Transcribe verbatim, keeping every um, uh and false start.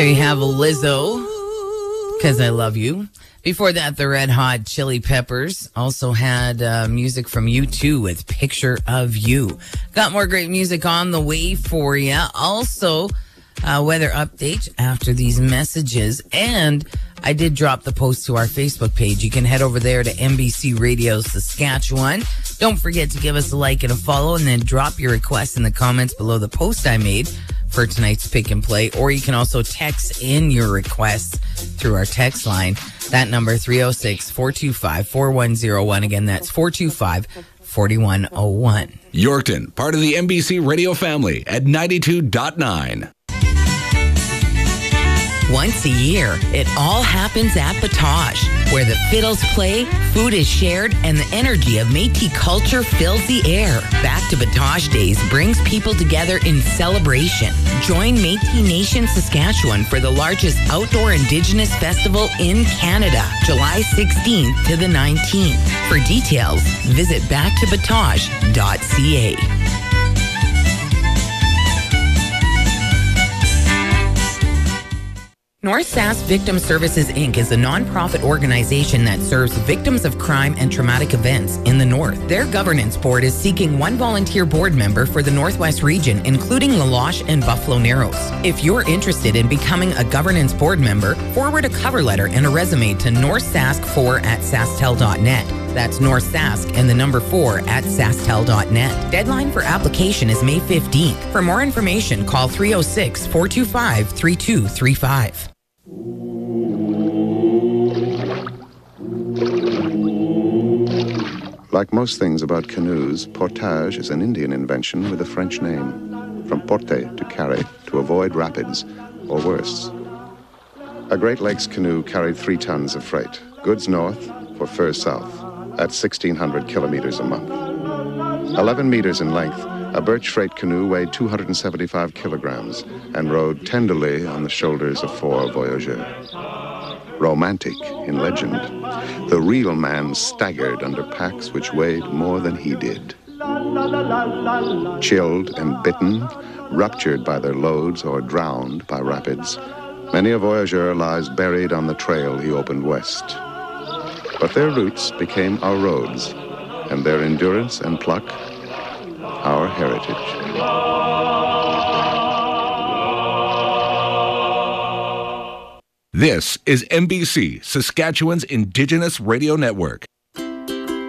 There you have Lizzo, Because I Love You. Before that, the Red Hot Chili Peppers also had uh, music from U two with Picture of You. Got more great music on the way for you. Also, uh, weather update after these messages. And I did drop the post to our Facebook page. You can head over there to N B C Radio Saskatchewan. Don't forget to give us a like and a follow, and then drop your requests in the comments below the post I made for tonight's Pick and Play. Or you can also text in your requests through our text line. That number, three oh six, four two five, four one oh one. Again, that's four two five, four one oh one. Yorkton, part of the N B C Radio family at ninety-two point nine. Once a year, it all happens at Batage, where the fiddles play, food is shared, and the energy of Métis culture fills the air. Back to Batage Days brings people together in celebration. Join Métis Nation Saskatchewan for the largest outdoor Indigenous festival in Canada, July sixteenth to the nineteenth. For details, visit back to batage dot c a. North Sask Victim Services, Incorporated is a nonprofit organization that serves victims of crime and traumatic events in the North. Their governance board is seeking one volunteer board member for the Northwest region, including La Loche and Buffalo Narrows. If you're interested in becoming a governance board member, forward a cover letter and a resume to northsask four at sastel dot net. That's North Sask and the number four at sastel dot net. Deadline for application is May fifteenth. For more information, call three oh six, four two five, three two three five. Like most things about canoes, portage is an Indian invention with a French name, from porter, to carry, to avoid rapids, or worse. A Great Lakes canoe carried three tons of freight, goods north for fur south, at sixteen hundred kilometers a month. eleven meters in length, a birch freight canoe weighed two hundred seventy-five kilograms and rode tenderly on the shoulders of four voyageurs. Romantic in legend, the real man staggered under packs which weighed more than he did. Chilled and bitten, ruptured by their loads or drowned by rapids, many a voyageur lies buried on the trail he opened west. But their roots became our roads, and their endurance and pluck, our heritage. This is N B C, Saskatchewan's Indigenous Radio Network.